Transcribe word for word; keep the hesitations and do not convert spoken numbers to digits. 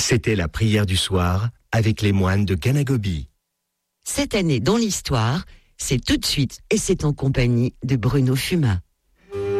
C'était la prière du soir avec les moines de Ganagobi. Cette année dans l'histoire, c'est tout de suite et c'est en compagnie de Bruno Fuma.